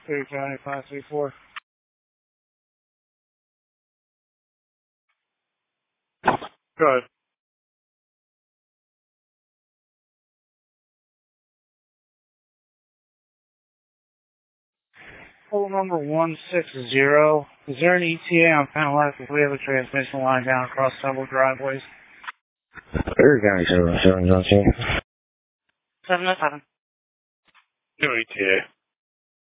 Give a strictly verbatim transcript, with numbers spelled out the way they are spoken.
Three County five three four. Good. Pole number one six zero. Is there an E T A on Penelec if we have a transmission line down across several driveways? Three County seven seven zero two. Seven oh seven. No E T A.